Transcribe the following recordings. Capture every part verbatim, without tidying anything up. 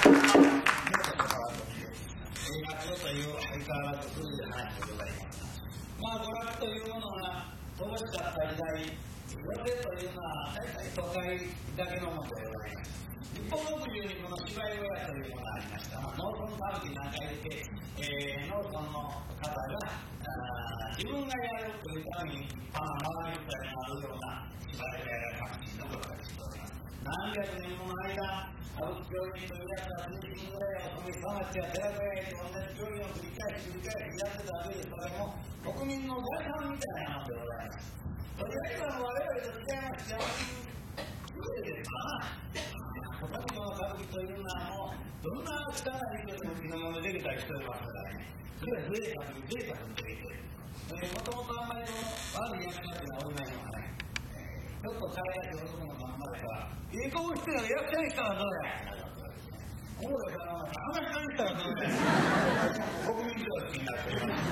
という相変わらず古い話でございます。まあ、娯楽というものが乏しかった時代、寄席というのは大体都会だけのものでございます。一方の国にこの芝居小屋というものがありました。まあ、農村歌舞伎なんか入れて、えー、農村の方が自分がやるというためにパン回りみたいなあるような芝居小屋が各地のことがしております。何百年もの間、歌舞伎教員というやつは水神ぐらいを止め、田町や寺子屋へと同じ教員を繰り返し繰り返しやってたわけですからも、国民の財産みたいなものでございます。それが今の我々と違いまして、古いですから、歌舞伎の歌舞伎というのはもう、どんな汚い人でも着の物できたりしておりますからね、それは贅沢に贅沢にできている。もともとあんまりこの悪い役者というのはおりないのがね、ちょっと可愛らしい男のまんまだから、ええ顔してる役者にしたらどうだよ。こうだから、話ししたらどうだよ。国民常識になっています。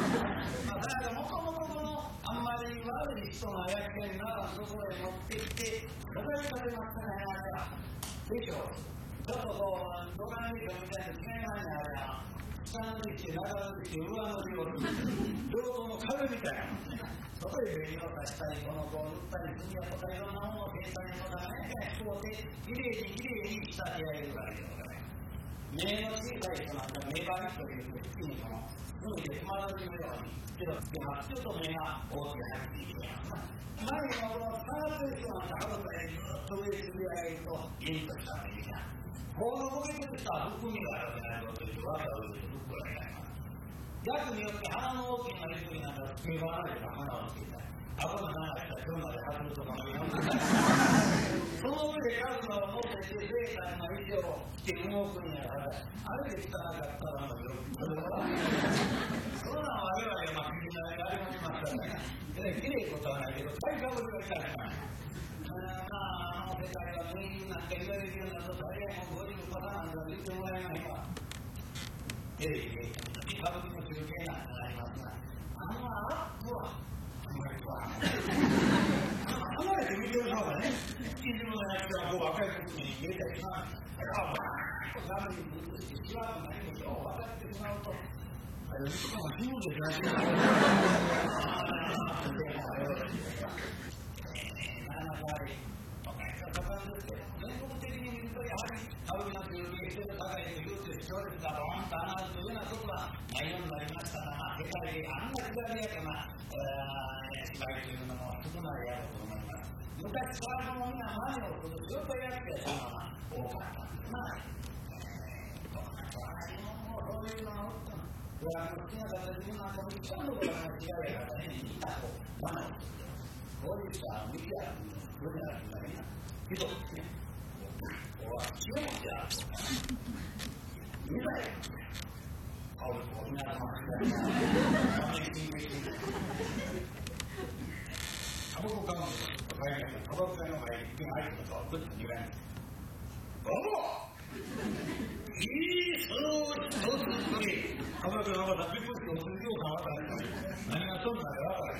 まあ、だからもともとこのあんまり悪い人の役者にならんところへ持ってきて、語りかけますね、あれは。でしょう。ちょっとこう、ドラマ映画みたいな違いますね、あれは。下のりして、中のりして、上のりを、両方の壁みたいなもんね。そこで紅を足したり、この子を塗ったり、墨をとかいろんなものを計算にとかね、こうで、きれいにきれいに仕立て上げるわけでございます。目の小さい人なんか目張りという月にこの海でつまらずのようにけどつけます。ちょっと目が大きくなっていきます。前のこの下がってる人なんか歯応えずっと上すり上げるとピンとした目になる。このボケてる人は含みがあるわけないぞというわけを言うとふっくらになります。逆によって鼻の大きな人になんか目が離れた鼻をつけたり顎の長い人は今日まで外るとかもいろんなその上で数の持ってて贅沢な衣装を着て動くんやからあれで汚かったらもうよそれはそんなん我々はまあみんなありますからねきれいことはないけど体格が痛くないまああの世界は無理なんか言われるようになると誰がもうごじゅっパターンなんか言ってもらえないわテレビで歌舞伎の中継なんかありますがあのアップは離れて見てるのがね、一時のやつがこう赤い服に入れたりします。だからバーッと画面に映してしまう何もよう分かってしまうと、あれ、しかも死ぬんですよね。なかなかあれ、都会が盛んですけど、全国的に見るとやはり歌舞伎の中継性が高いというて、視聴率がドーンと上がるというようなことはないようになりましたが、まあ、世界であんな左やかな、芝居というのも少ないやろうと思います。昔からもみんな前をするずっとやってたのが多かったんですが、もうそういうのがおったの。ドラマの好きな方自分なんかも一番のドラマの違いやからね、見た方が我慢する。こういう人は見てやるのに、それならみんなみんなひどいですね。ここは違うんじゃ見ないよ。顔にこう皆様がタバコ買うんですよ。タバコ買いの前に一品入ってるとはずっと苦いんです。どうもいいそうそうそうにタバコの中でびっくりしておすぎを買わない何がそうなのか分からない。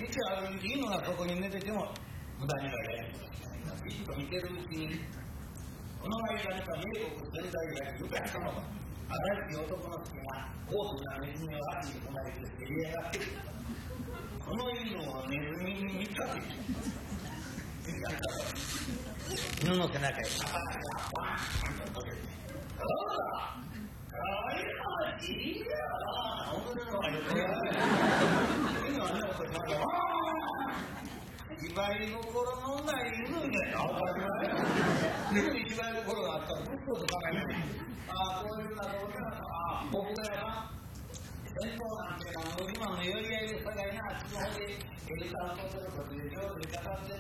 一応あるいいのがそこに寝てても無駄になれない。じっと見てるうちにこの間にか名国全体がゆかしたのか新しい男の人が大きなネズミを足に踏まれてせり上がってくる。この犬をネズミに見かけて犬の背中へパパパパーンとかけてどうだかわいいよ本当にのがよくやる犬はねおとしまった芝居心のない犬で当たり前犬に芝居心があったらどこぞ考えないああこういうなどうかああ僕がやな戦闘なんていうのは今のより合いでさかいなあっちの方で歌うことのことで上手に語って